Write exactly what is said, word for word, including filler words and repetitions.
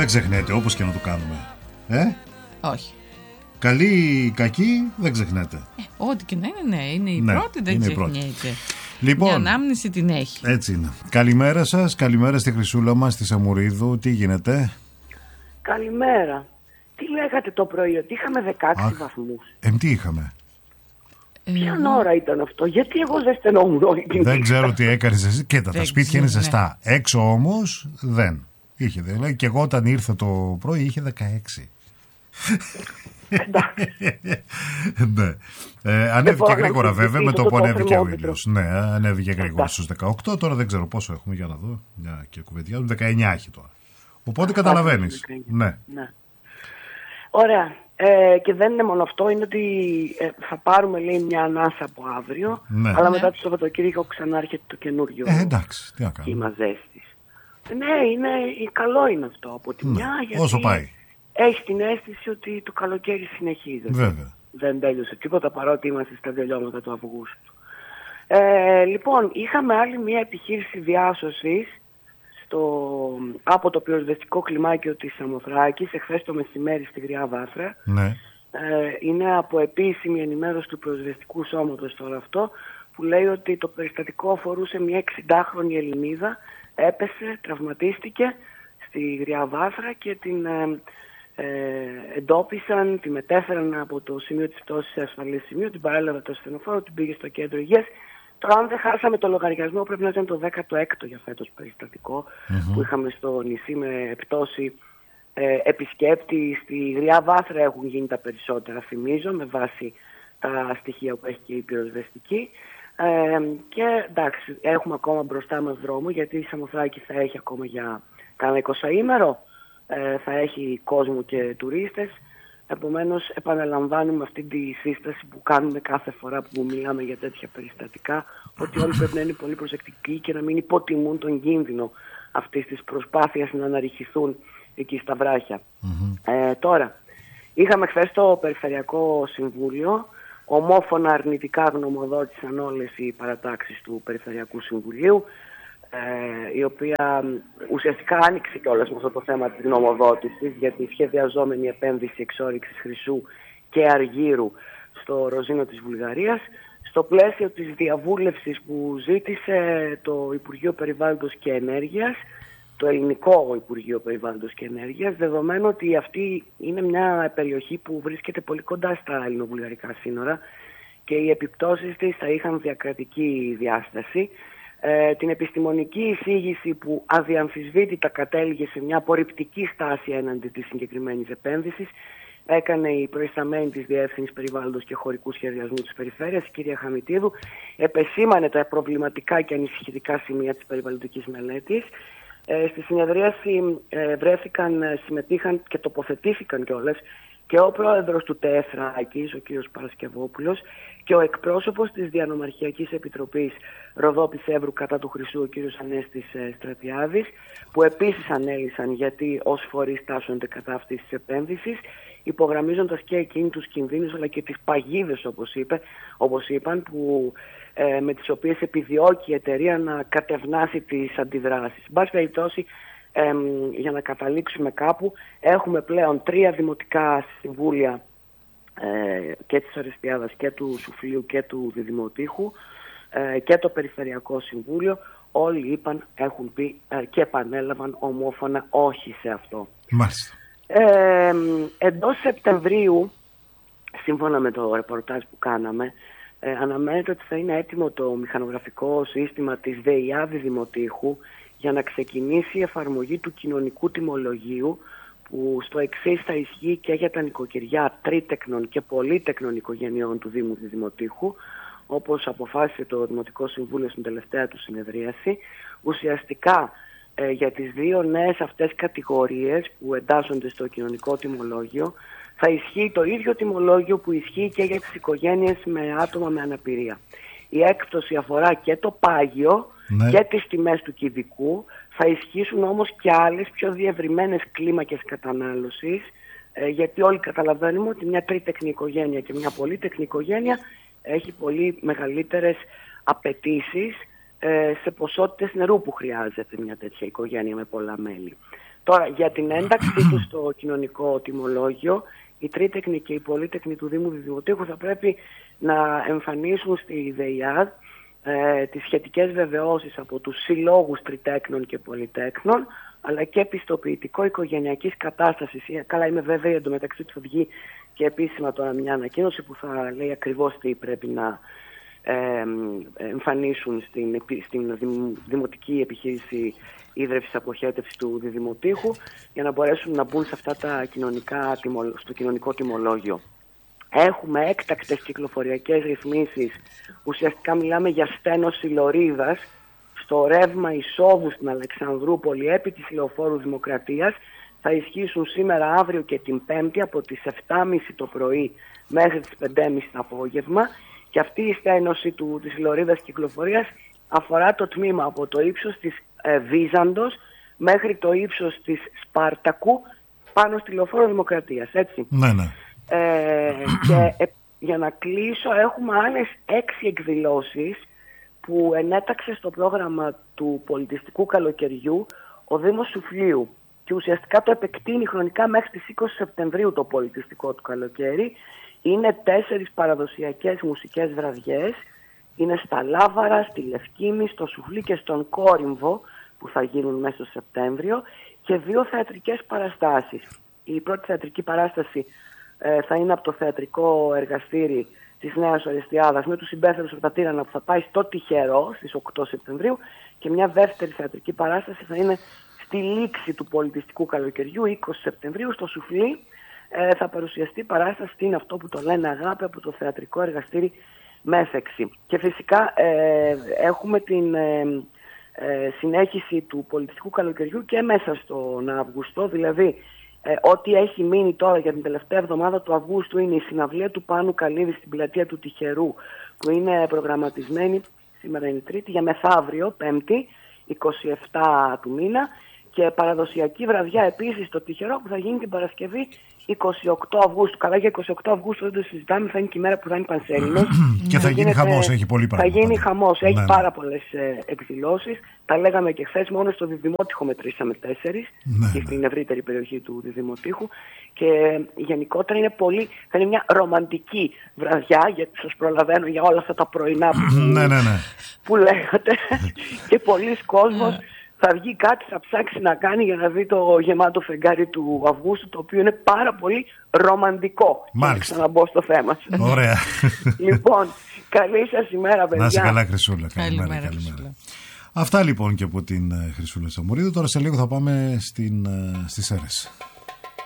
δεν ξεχνιέται όπως και να το κάνουμε. Ε? Όχι. Καλή, κακή, δεν ξεχνιέται. Ε, ό,τι και να είναι, ναι. Είναι η ναι, πρώτη, δεν ξεχνιέται. Λοιπόν, μια ανάμνηση την έχει. Έτσι είναι. Καλημέρα σας, καλημέρα στη Χρυσούλα μας, στη Σαμουρίδου. Τι γίνεται? Καλημέρα. Τι λέγατε το πρωί, ότι είχαμε δεκαέξι Αχ, βαθμούς. Ε, τι είχαμε? Ποια ε, ώρα ήταν αυτό, γιατί εγώ δεν στενόμουν όλη την Δεν ξέρω τι έκανες εσύ. Κοίτα, τα σπίτια είναι ζεστά. Ναι. Έξω όμως δεν. Είχε, δηλαδή, και εγώ όταν ήρθε το πρωί είχε δεκαέξι. Ναι. Ε, ανέβηκε γρήγορα βέβαια με το που ανέβηκε ο ήλιος. Ναι, ανέβηκε γρήγορα στους δεκαοκτώ. Τώρα δεν ξέρω πόσο έχουμε, για να δω. Μια και κουβεντιά. δεκαεννιά έχει τώρα. Οπότε καταλαβαίνεις. Ναι. Ωραία. Ε, και δεν είναι μόνο αυτό, είναι ότι ε, θα πάρουμε, λέει, μια ανάσα από αύριο. Ναι. Αλλά μετά το Σαββατοκύριακο ξανά έρχεται το καινούριο ε, εντάξει, τι να κάνουμε. Κύμα ζέστης. Ναι, είναι, καλό είναι αυτό από τη μια, ναι. γιατί όσο πάει. Έχει την αίσθηση ότι το καλοκαίρι συνεχίζεται. Βέβαια. Δεν τέλειωσε τίποτα, παρότι είμαστε στα τελειώματα του Αυγούστου. Ε, λοιπόν, είχαμε άλλη μια επιχείρηση διάσωσης στο, από το πυροσβεστικό κλιμάκιο της Σαμοθράκης εχθές το μεσημέρι στη Γριά Βάθρα. Ναι. Ε, είναι από επίσημη ενημέρωση του πυροσβεστικού σώματος τώρα αυτό, που λέει ότι το περιστατικό αφορούσε μια εξηντάχρονη Ελληνίδα, έπεσε, τραυματίστηκε στη Γριά Βάθρα και την ε, ε, εντόπισαν, τη μετέφεραν από το σημείο της πτώσης σε ασφαλή σημείο, την παρέλαβε το ασθενοφόρο, την πήγε στο κέντρο υγείας. Τώρα, αν δεν χάσαμε το λογαριασμό, πρέπει να ήταν το δέκατο έκτο για φέτος περιστατικό mm-hmm. που είχαμε στο νησί με πτώση ε, επισκέπτη. Στη Γριά Βάθρα έχουν γίνει τα περισσότερα, θυμίζω, με βάση τα στοιχεία που έχει και η πυροσβεστική. Ε, και εντάξει, έχουμε ακόμα μπροστά μας δρόμο, γιατί η Σαμοθράκη θα έχει ακόμα για κάνα εικοσαήμερο, ε, θα έχει κόσμο και τουρίστες. Επομένως, επαναλαμβάνουμε αυτή τη σύσταση που κάνουμε κάθε φορά που μιλάμε για τέτοια περιστατικά, ότι όλοι πρέπει να είναι πολύ προσεκτικοί και να μην υποτιμούν τον κίνδυνο αυτής της προσπάθειας να αναρριχηθούν εκεί στα βράχια. Mm-hmm. Ε, τώρα, είχαμε χθες το Περιφερειακό Συμβούλιο, ομόφωνα αρνητικά γνωμοδότησαν όλες οι παρατάξεις του Περιφερειακού Συμβουλίου, ε, η οποία ουσιαστικά άνοιξε κιόλας με αυτό το θέμα της γνωμοδότησης για τη σχεδιαζόμενη επένδυση εξόρυξης χρυσού και αργύρου στο Ροζίνο της Βουλγαρίας, στο πλαίσιο της διαβούλευσης που ζήτησε το Υπουργείο Περιβάλλοντος και Ενέργειας, το ελληνικό Υπουργείο Περιβάλλοντος και Ενέργειας, δεδομένου ότι αυτή είναι μια περιοχή που βρίσκεται πολύ κοντά στα ελληνοβουλγαρικά σύνορα και οι επιπτώσεις της θα είχαν διακρατική διάσταση. Ε, την επιστημονική εισήγηση που αδιαμφισβήτητα κατέληγε σε μια απορριπτική στάση έναντι της συγκεκριμένης επένδυσης έκανε η προϊσταμένη της Διεύθυνσης Περιβάλλοντος και Χωρικού Σχεδιασμού της Περιφέρειας, η κυρία Χαμιτίδου, επεσήμανε τα προβληματικά και ανησυχητικά σημεία της περιβαλλοντικής μελέτης. Ε, στη συνεδρίαση ε, βρέθηκαν, συμμετείχαν και τοποθετήθηκαν κιόλας και ο πρόεδρος του ΤΕΘΡΑΚΙΣ, ο κύριος Παρασκευόπουλος, και ο εκπρόσωπος της Διανομαρχιακής Επιτροπής Ροδόπης Εύρου κατά του Χρυσού, ο κύριος Ανέστης ε, Στρατιάδης, που επίσης ανέλησαν γιατί ως φορείς τάσσονται κατά αυτής της επένδυσης, υπογραμμίζοντας και εκείνοι τους κινδύνους αλλά και τις παγίδες, όπως, είπε, όπως είπαν, που, ε, με τις οποίες επιδιώκει η εταιρεία να κατευνάσει τις αντιδράσεις. Εν πάση περιπτώσει, ε, για να καταλήξουμε κάπου, έχουμε πλέον τρία δημοτικά συμβούλια ε, και της Ορεστιάδας και του Σουφλίου και του Διδημοτήχου ε, και το Περιφερειακό Συμβούλιο. Όλοι είπαν, έχουν πει ε, και επανέλαβαν ομόφωνα όχι σε αυτό. Μάλιστα. Ε, εντός Σεπτεμβρίου, σύμφωνα με το ρεπορτάζ που κάναμε, ε, αναμένεται ότι θα είναι έτοιμο το μηχανογραφικό σύστημα της ΔΕΙΑ Διδημοτήχου για να ξεκινήσει η εφαρμογή του κοινωνικού τιμολογίου, που στο εξής θα ισχύει και για τα νοικοκυριά τρίτεκνων και πολύτεκνων οικογενειών του Δήμου Διδημοτήχου, όπως αποφάσισε το Δημοτικό Συμβούλιο στην τελευταία του συνεδρίαση. Ουσιαστικά ε, για τις δύο νέες αυτές κατηγορίες που εντάσσονται στο κοινωνικό τιμολόγιο θα ισχύει το ίδιο τιμολόγιο που ισχύει και για τις οικογένειες με άτομα με αναπηρία. Η έκπτωση αφορά και το πάγιο, ναι, και τις τιμές του κυβικού. Θα ισχύσουν όμως και άλλες πιο διευρυμένες κλίμακες κατανάλωσης, ε, γιατί όλοι καταλαβαίνουμε ότι μια τρίτεκνη οικογένεια και μια πολύτεκνη οικογένεια έχει πολύ μεγαλύτερες απαιτήσεις ε, σε ποσότητες νερού που χρειάζεται μια τέτοια οικογένεια με πολλά μέλη. Τώρα, για την ένταξή του στο κοινωνικό τιμολόγιο, η τρίτεκνη και η πολύτεκνη του Δήμου Δημοτήχου θα πρέπει να εμφανίσουν στη ΔΕΙΑΔ ε, τις σχετικές βεβαιώσεις από τους συλλόγους τριτέκνων και πολυτέκνων, αλλά και πιστοποιητικό οικογενειακής κατάστασης. Καλά, είμαι βέβαιη εντωμεταξύ του θα βγει και επίσημα τώρα μια ανακοίνωση που θα λέει ακριβώς τι πρέπει να ε, εμφανίσουν στην, στην Δημοτική Επιχείρηση Ίδρευσης Αποχέτευσης του Διδημοτήχου για να μπορέσουν να μπουν σε αυτά τα κοινωνικά, στο κοινωνικό τιμολόγιο. Έχουμε έκτακτες κυκλοφοριακές ρυθμίσεις. Ουσιαστικά μιλάμε για στένωση λωρίδας στο ρεύμα εισόδου στην Αλεξανδρούπολη επί της Λεωφόρου Δημοκρατίας. Θα ισχύσουν σήμερα, αύριο και την Πέμπτη από τις επτά και μισή το πρωί μέχρι τις πέντε και μισή το απόγευμα. Και αυτή η στένωση του, της λωρίδας κυκλοφορίας αφορά το τμήμα από το ύψος της ε, Βίζαντος μέχρι το ύψος της Σπάρτακου πάνω στη Λεωφόρο Δημοκρατίας, έτσι. Ναι, ναι. Ε, και ε, για να κλείσω, έχουμε άλλες έξι εκδηλώσεις που ενέταξε στο πρόγραμμα του πολιτιστικού καλοκαιριού ο Δήμος Σουφλίου και ουσιαστικά το επεκτείνει χρονικά μέχρι τις είκοσι Σεπτεμβρίου το πολιτιστικό του καλοκαίρι. Είναι τέσσερις παραδοσιακές μουσικές βραδιές. Είναι στα Λάβαρα, στη Λευκήμη, στο Σουφλί και στον Κόρυμβο που θα γίνουν μέσα στο Σεπτέμβριο και δύο θεατρικές παραστάσεις. Η πρώτη θεατρική παράσταση ε, θα είναι από το θεατρικό εργαστήρι της Νέας Ορεστιάδας με τους συμπέθερους από τα Τύρανα που θα πάει στο Τυχερό στις οκτώ Σεπτεμβρίου και μια δεύτερη θεατρική παράσταση θα είναι στη λήξη του πολιτιστικού καλοκαιριού είκοσι Σεπτεμβρίου στο Σουφλί. Ε, θα παρουσιαστεί παράσταση, είναι αυτό που το λένε αγάπη, από το θεατρικό εργαστήρι Μέθεξη. Και φυσικά ε, έχουμε την ε, ε, συνέχιση του πολιτιστικού καλοκαιριού και μέσα στον Αύγουστο, δηλαδή ε, ό,τι έχει μείνει τώρα για την τελευταία εβδομάδα του Αυγούστου είναι η συναυλία του Πάνου Καλίδη στην πλατεία του Τυχερού που είναι προγραμματισμένη, σήμερα είναι Τρίτη, για μεθαύριο, Πέμπτη, είκοσι επτά του μήνα, και παραδοσιακή βραδιά επίσης στο Τυχερό που θα γίνει την Παρασκευή είκοσι οκτώ Αυγούστου. Καλά, για είκοσι οκτώ Αυγούστου δεν το συζητάμε, θα είναι και η μέρα που θα είναι Πανσέλινος. Και θα, θα γίνει χαμός, έχει πολύ πράγμα. Θα γίνει χαμός, έχει ναι, πάρα πολλές ε, εκδηλώσεις. Τα λέγαμε και χθες, μόνο στο Διδημότυχο μετρήσαμε τέσσερις ναι, και στην ευρύτερη περιοχή του Διδημοτήχου. Και ε, γενικότερα είναι πολύ, θα είναι μια ρομαντική βραδιά, γιατί σας προλαβαίνω για όλα αυτά τα πρωινά που, ναι, ναι, ναι. που λέγατε. Και πολλοί κόσμος θα βγει κάτι, θα ψάξει να κάνει για να δει το γεμάτο φεγγάρι του Αυγούστου, το οποίο είναι πάρα πολύ ρομαντικό. Μάλιστα. Να μπω στο θέμα σας. Ωραία. Λοιπόν, καλή σας ημέρα, παιδιά. Να είσαι καλά, Χρυσούλα. Καλημέρα, καλημέρα, καλημέρα. Χρυσούλα. Αυτά λοιπόν και από την Χρυσούλα Σαμουρίδου. Τώρα σε λίγο θα πάμε στην, στις Σέρρες.